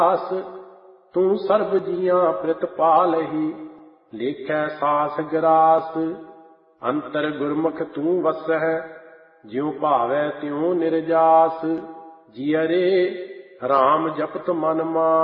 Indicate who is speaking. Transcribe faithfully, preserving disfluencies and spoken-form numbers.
Speaker 1: ਆਸ ਤੂੰ ਸਰਬ ਜੀਆਂ ਪ੍ਰਿਤਪਾਲਹੀ, ਲੇਖੈ ਸਾਸ ਗਰਾਸ। ਅੰਤਰ ਗੁਰਮੁਖ ਤੂੰ ਵਸਹਿ, ਜਿਉ ਭਾਵੈ ਤਿਉ ਨਿਰਜਾਸ। ਜੀਅਰੇ ਰਾਮ ਜਪਤ ਮਨ ਮਾਨ,